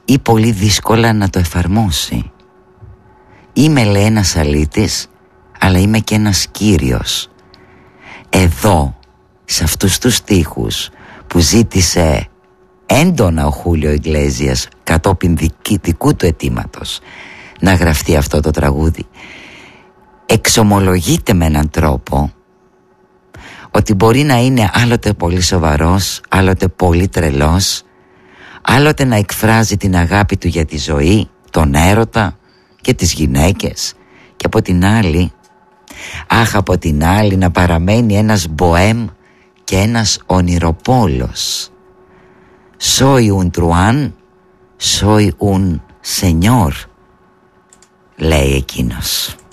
ή πολύ δύσκολα να το εφαρμόσει. Είμαι, λέει, ένας αλήτης, αλλά είμαι και ένας κύριος. Εδώ, σε αυτούς τους στίχους που ζήτησε έντονα ο Χούλιο Ιγκλέζιας κατόπιν δικού του αιτήματος να γραφτεί αυτό το τραγούδι, εξομολογείται με έναν τρόπο ότι μπορεί να είναι άλλοτε πολύ σοβαρός, άλλοτε πολύ τρελός, άλλοτε να εκφράζει την αγάπη του για τη ζωή, τον έρωτα και τις γυναίκες, και από την άλλη να παραμένει ένας μποέμ και ένας ονειροπόλος. «Soy un truán, soy un señor», λέει εκείνος.